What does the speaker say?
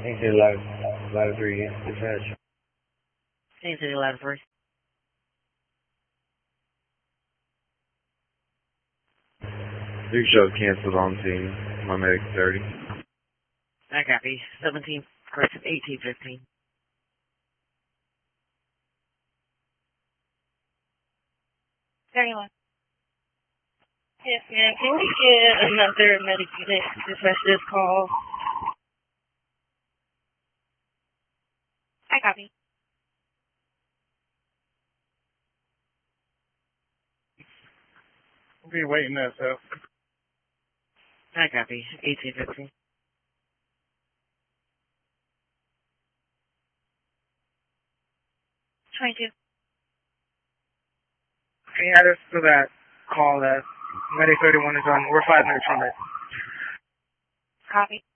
Anything ladder 3, dispatch. Anything ladder 3. Three shows canceled on scene. My medic 30. I copy. 17, correction, 1815. Anyone? Yes, ma'am. Can we get another medic unit to dispatch this call? I copy. We'll be waiting there, so. I copy. 1815. Can you add us to that call that Medic 31 is on? We're 5 minutes from it. Copy.